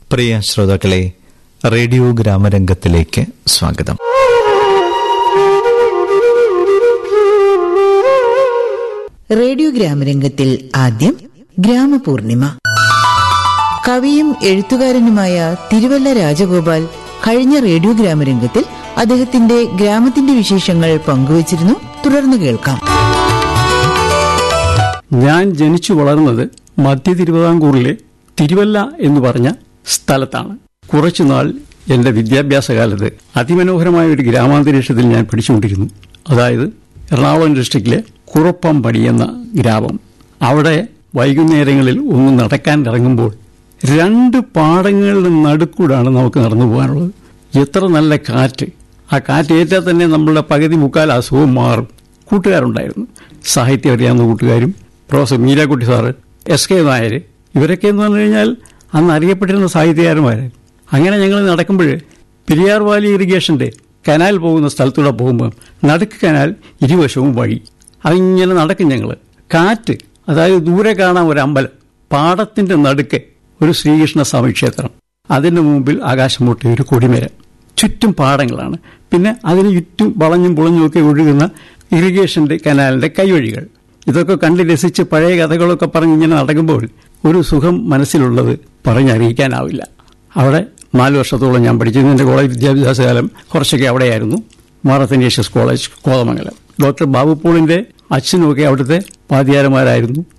പ്രിയ ശ്രോതാക്കളെ, റേഡിയോ ഗ്രാമരംഗത്തിലേക്ക് സ്വാഗതം. റേഡിയോ ഗ്രാമരംഗത്തിൽ ആദ്യം ഗ്രാമപൂർണിമ. കവിയും എഴുത്തുകാരനുമായ തിരുവല്ല രാജഗോപാൽ കഴിഞ്ഞ റേഡിയോ ഗ്രാമരംഗത്തിൽ അദ്ദേഹത്തിന്റെ ഗ്രാമത്തിന്റെ വിശേഷങ്ങൾ പങ്കുവച്ചിരുന്നു. തുടർന്ന് കേൾക്കാം. ഞാൻ ജനിച്ചു വളർന്നത് മധ്യ തിരുവിതാംകൂറിലെ തിരുവല്ല എന്ന് പറഞ്ഞ സ്ഥലത്താണ്. കുറച്ചുനാൾ എന്റെ വിദ്യാഭ്യാസകാലത്ത് അതിമനോഹരമായ ഒരു ഗ്രാമാന്തരീക്ഷത്തിൽ ഞാൻ പഠിച്ചുകൊണ്ടിരുന്നു. അതായത് എറണാകുളം ഡിസ്ട്രിക്റ്റിലെ കുറപ്പംപടി എന്ന ഗ്രാമം. അവിടെ വൈകുന്നേരങ്ങളിൽ ഒന്ന് നടക്കാൻ ഇറങ്ങുമ്പോൾ 2 പാടങ്ങളുടെ നടുക്കൂടാണ് നമുക്ക് നടന്നു പോകാനുള്ളത്. എത്ര നല്ല കാറ്റ്! ആ കാറ്റ് ഏറ്റാൽ തന്നെ നമ്മളുടെ പകുതി മുക്കാൽ അസുഖം മാറും. കൂട്ടുകാരുണ്ടായിരുന്നു, സാഹിത്യം അറിയാവുന്ന കൂട്ടുകാരും, professor Meerakutty sir, S K Nair, ഇവരൊക്കെ എന്ന് പറഞ്ഞു കഴിഞ്ഞാൽ അന്ന് അറിയപ്പെട്ടിരുന്ന സാഹിത്യകാരന്മാരായിരുന്നു. അങ്ങനെ ഞങ്ങൾ നടക്കുമ്പോൾ പെരിയാർ വാലി ഇറിഗേഷന്റെ കനാൽ പോകുന്ന സ്ഥലത്തൂടെ പോകുമ്പോൾ നടുക്ക് കനാൽ, ഇരുവശവും വഴി. അതിങ്ങനെ നടക്കും ഞങ്ങൾ. കാറ്റ്, അതായത് ദൂരെ കാണാൻ ഒരു അമ്പലം, പാടത്തിന്റെ നടുക്ക് ഒരു ശ്രീകൃഷ്ണ സ്വാമി ക്ഷേത്രം, അതിന്റെ മുമ്പിൽ ആകാശം മുട്ടിയ ഒരു കൊടിമരം, ചുറ്റും പാടങ്ങളാണ്. പിന്നെ അതിന് ചുറ്റും വളഞ്ഞും പുളഞ്ഞും ഒക്കെ ഒഴുകുന്ന ഇറിഗേഷന്റെ കനാലിന്റെ കൈവഴികൾ. ഇതൊക്കെ കണ്ട് രസിച്ച് പഴയ കഥകളൊക്കെ പറഞ്ഞ് ഇങ്ങനെ നടക്കുമ്പോൾ ഒരു സുഖം മനസ്സിലുള്ളത് പറഞ്ഞറിയിക്കാനാവില്ല. അവിടെ 4 വർഷത്തോളം ഞാൻ പഠിച്ചിരുന്നു. എന്റെ കോളേജ് വിദ്യാഭ്യാസകാലം കുറച്ചൊക്കെ അവിടെയായിരുന്നു. മാർ അത്തനേഷ്യസ് കോളേജ്, കോതമംഗലം. ഡോക്ടർ ബാബു പോളിന്റെ അച്ഛനുമൊക്കെ അവിടുത്തെ വാദ്യാരന്മാരായിരുന്നു.